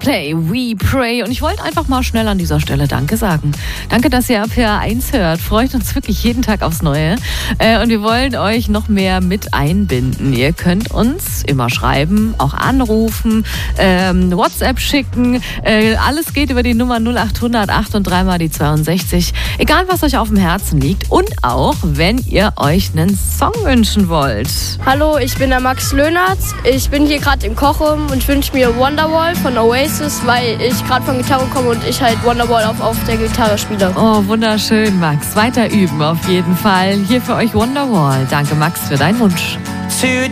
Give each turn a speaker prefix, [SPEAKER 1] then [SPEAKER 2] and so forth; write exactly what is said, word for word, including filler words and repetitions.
[SPEAKER 1] Coldplay, We Pray. Und ich wollte einfach mal schnell an dieser Stelle Danke sagen. Danke, dass ihr R P R eins hört. Freut uns wirklich jeden Tag aufs Neue. Äh, und wir wollen euch noch mehr mit einbinden. Ihr könnt uns immer schreiben, auch anrufen, ähm, WhatsApp schicken. Äh, alles geht über die Nummer null acht hundert acht und drei mal die zweiundsechzig. Egal, was euch auf dem Herzen liegt. Und auch, wenn ihr euch einen Song wünschen wollt.
[SPEAKER 2] Hallo, ich bin der Max Löhnert. Ich bin hier gerade im Kochraum und wünsche mir Wonderwall von Oasis, weil ich gerade von Gitarre komme und ich halt Wonderwall auf, auf der Gitarre spiele.
[SPEAKER 1] Oh, wunderschön, Max. Weiter üben auf jeden Fall. Hier für euch Wonderwall. Danke, Max, für deinen Wunsch.